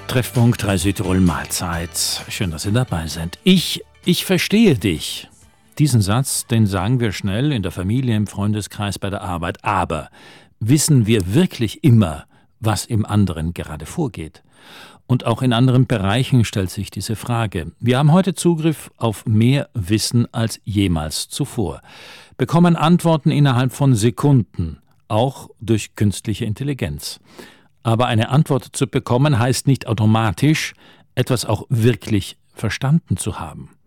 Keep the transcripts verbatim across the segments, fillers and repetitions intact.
Treffpunkt drei Südtirol Mahlzeit. Schön, dass Sie dabei sind. Ich, ich verstehe dich. Diesen Satz, den sagen wir schnell in der Familie, im Freundeskreis, bei der Arbeit. Aber wissen wir wirklich immer, was im anderen gerade vorgeht? Und auch in anderen Bereichen stellt sich diese Frage. Wir haben heute Zugriff auf mehr Wissen als jemals zuvor, bekommen Antworten innerhalb von Sekunden, auch durch künstliche Intelligenz. Aber eine Antwort zu bekommen, heißt nicht automatisch, etwas auch wirklich verstanden zu haben.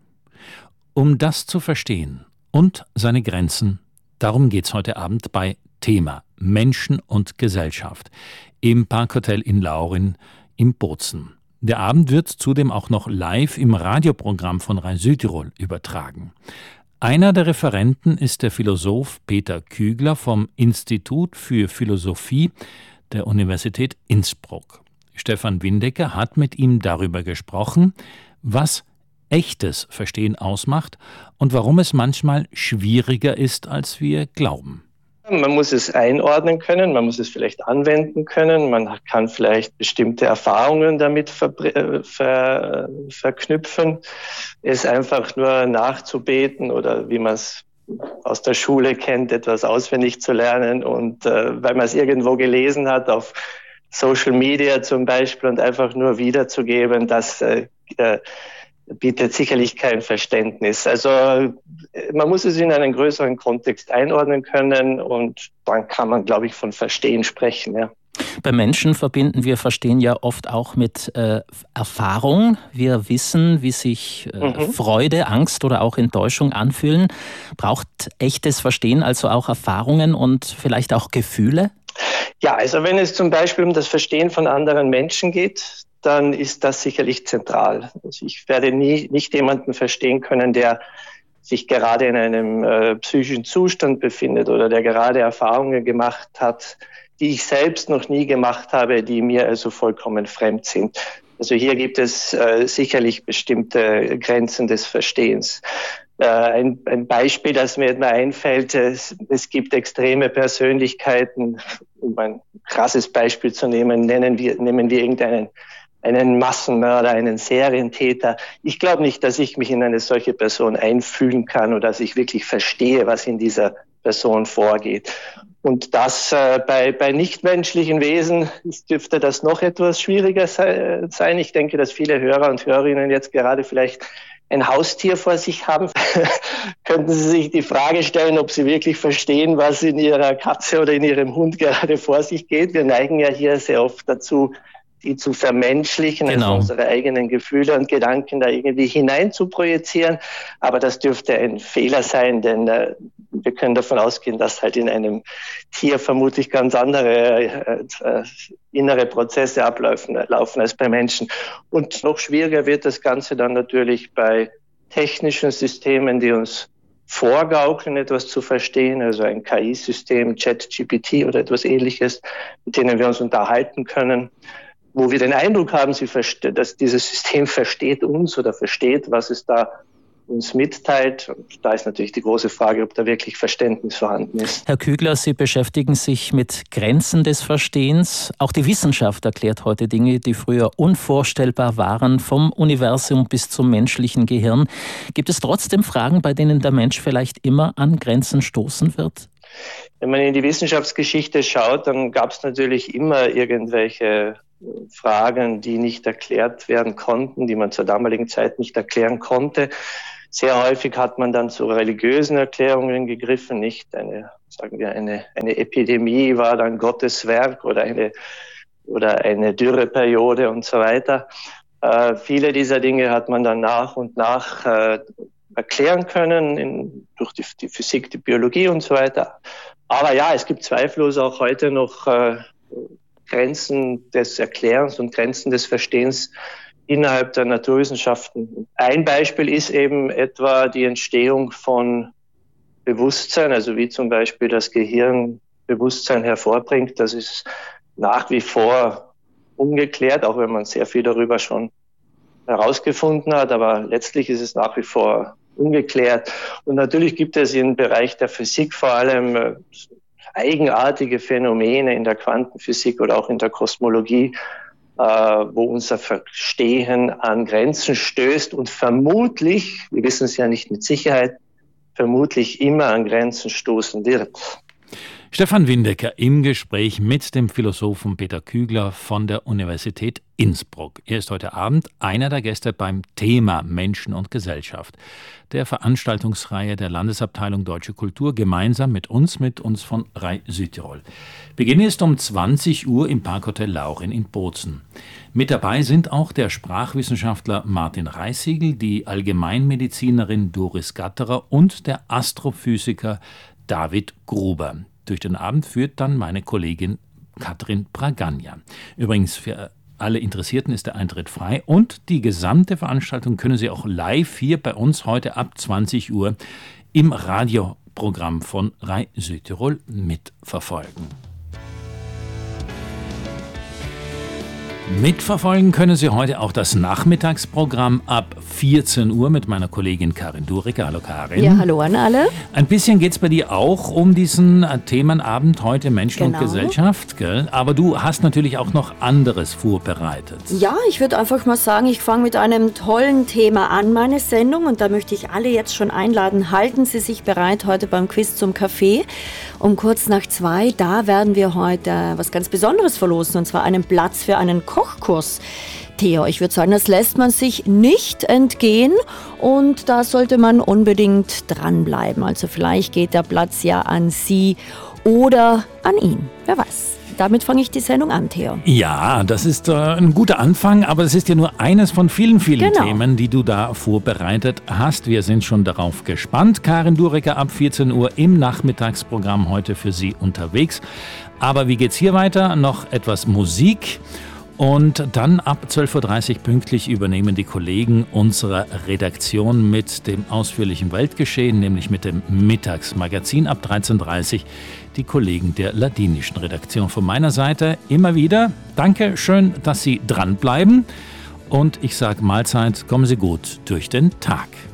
Um das zu verstehen und seine Grenzen, darum geht's heute Abend bei Thema Menschen und Gesellschaft im Parkhotel in Laurin im Bozen. Der Abend wird zudem auch noch live im Radioprogramm von Rai Südtirol übertragen. Einer der Referenten ist der Philosoph Peter Kügler vom Institut für Philosophie der Universität Innsbruck. Stefan Windecker hat mit ihm darüber gesprochen, was echtes Verstehen ausmacht und warum es manchmal schwieriger ist, als wir glauben. Man muss es einordnen können, man muss es vielleicht anwenden können, man kann vielleicht bestimmte Erfahrungen damit ver- ver- verknüpfen. Es einfach nur nachzubeten oder wie man es aus der Schule kennt, etwas auswendig zu lernen und äh, weil man es irgendwo gelesen hat, auf Social Media zum Beispiel und einfach nur wiederzugeben, das äh, äh, bietet sicherlich kein Verständnis. Also man muss es in einen größeren Kontext einordnen können und dann kann man, glaube ich, von Verstehen sprechen, ja. Bei Menschen verbinden wir Verstehen ja oft auch mit äh, Erfahrung. Wir wissen, wie sich äh, mhm. Freude, Angst oder auch Enttäuschung anfühlen. Braucht echtes Verstehen also auch Erfahrungen und vielleicht auch Gefühle? Ja, also wenn es zum Beispiel um das Verstehen von anderen Menschen geht, dann ist das sicherlich zentral. Also ich werde nie nicht jemanden verstehen können, der sich gerade in einem äh, psychischen Zustand befindet oder der gerade Erfahrungen gemacht hat, die ich selbst noch nie gemacht habe, die mir also vollkommen fremd sind. Also hier gibt es äh, sicherlich bestimmte Grenzen des Verstehens. Äh, ein, ein Beispiel, das mir jetzt mal einfällt, es, es gibt extreme Persönlichkeiten, um ein krasses Beispiel zu nehmen, nennen wir, nehmen wir irgendeinen einen Massenmörder, einen Serientäter. Ich glaube nicht, dass ich mich in eine solche Person einfühlen kann oder dass ich wirklich verstehe, was in dieser Person vorgeht. Und das äh, bei, bei nichtmenschlichen Wesen dürfte das noch etwas schwieriger sei, sein. Ich denke, dass viele Hörer und Hörerinnen jetzt gerade vielleicht ein Haustier vor sich haben. Könnten Sie sich die Frage stellen, ob Sie wirklich verstehen, was in Ihrer Katze oder in Ihrem Hund gerade vor sich geht? Wir neigen ja hier sehr oft dazu, die zu vermenschlichen, genau. also unsere eigenen Gefühle und Gedanken da irgendwie hinein zu projizieren. Aber das dürfte ein Fehler sein, denn äh, wir können davon ausgehen, dass halt in einem Tier vermutlich ganz andere äh, äh, innere Prozesse ablaufen laufen als bei Menschen. Und noch schwieriger wird das Ganze dann natürlich bei technischen Systemen, die uns vorgaukeln, etwas zu verstehen, also ein K I-System, ChatGPT oder etwas Ähnliches, mit denen wir uns unterhalten können, wo wir den Eindruck haben, sie verste- dass dieses System versteht uns oder versteht, was es da uns mitteilt. Und da ist natürlich die große Frage, ob da wirklich Verständnis vorhanden ist. Herr Kügler, Sie beschäftigen sich mit Grenzen des Verstehens. Auch die Wissenschaft erklärt heute Dinge, die früher unvorstellbar waren, vom Universum bis zum menschlichen Gehirn. Gibt es trotzdem Fragen, bei denen der Mensch vielleicht immer an Grenzen stoßen wird? Wenn man in die Wissenschaftsgeschichte schaut, dann gab es natürlich immer irgendwelche Fragen, die nicht erklärt werden konnten, die man zur damaligen Zeit nicht erklären konnte. Sehr häufig hat man dann zu religiösen Erklärungen gegriffen, nicht eine, sagen wir, eine, eine Epidemie war dann Gottes Werk oder eine, oder eine Dürreperiode und so weiter. Äh, viele dieser Dinge hat man dann nach und nach äh, erklären können, in, durch die, die Physik, die Biologie und so weiter. Aber ja, es gibt zweifellos auch heute noch äh, Grenzen des Erklärens und Grenzen des Verstehens innerhalb der Naturwissenschaften. Ein Beispiel ist eben etwa die Entstehung von Bewusstsein, also wie zum Beispiel das Gehirn Bewusstsein hervorbringt. Das ist nach wie vor ungeklärt, auch wenn man sehr viel darüber schon herausgefunden hat, aber letztlich ist es nach wie vor ungeklärt. Und natürlich gibt es im Bereich der Physik vor allem eigenartige Phänomene in der Quantenphysik oder auch in der Kosmologie, äh, wo unser Verstehen an Grenzen stößt und vermutlich, wir wissen es ja nicht mit Sicherheit, vermutlich immer an Grenzen stoßen wird. Stefan Windecker im Gespräch mit dem Philosophen Peter Kügler von der Universität Innsbruck. Er ist heute Abend einer der Gäste beim Thema Menschen und Gesellschaft, der Veranstaltungsreihe der Landesabteilung Deutsche Kultur, gemeinsam mit uns, mit uns von R A I Südtirol. Beginn ist um zwanzig Uhr im Parkhotel Laurin in Bozen. Mit dabei sind auch der Sprachwissenschaftler Martin Reissiegel, die Allgemeinmedizinerin Doris Gatterer und der Astrophysiker David Gruber. Durch den Abend führt dann meine Kollegin Katrin Bragagna. Übrigens, für alle Interessierten ist der Eintritt frei und die gesamte Veranstaltung können Sie auch live hier bei uns heute ab zwanzig Uhr im Radioprogramm von R A I Südtirol mitverfolgen. Mitverfolgen können Sie heute auch das Nachmittagsprogramm ab vierzehn Uhr mit meiner Kollegin Karin Durek. Hallo Karin. Ja, hallo an alle. Ein bisschen geht es bei dir auch um diesen Themenabend heute Menschen Genau. und Gesellschaft, gell? Aber du hast natürlich auch noch anderes vorbereitet. Ja, ich würde einfach mal sagen, ich fange mit einem tollen Thema an, meine Sendung. Und da möchte ich alle jetzt schon einladen. Halten Sie sich bereit heute beim Quiz zum Kaffee. Um kurz nach zwei, da werden wir heute was ganz Besonderes verlosen. Und zwar einen Platz für einen Kochkurs. Theo, ich würde sagen, das lässt man sich nicht entgehen und da sollte man unbedingt dranbleiben. Also vielleicht geht der Platz ja an Sie oder an ihn, wer weiß. Damit fange ich die Sendung an, Theo. Ja, das ist äh, ein guter Anfang, aber es ist ja nur eines von vielen, vielen Genau. Themen, die du da vorbereitet hast. Wir sind schon darauf gespannt. Karin Durecker ab vierzehn Uhr im Nachmittagsprogramm heute für Sie unterwegs. Aber wie geht's hier weiter? Noch etwas Musik. Und dann ab zwölf Uhr dreißig pünktlich übernehmen die Kollegen unserer Redaktion mit dem ausführlichen Weltgeschehen, nämlich mit dem Mittagsmagazin ab dreizehn Uhr dreißig, die Kollegen der ladinischen Redaktion. Von meiner Seite immer wieder danke, schön, dass Sie dranbleiben. Und ich sage Mahlzeit, kommen Sie gut durch den Tag.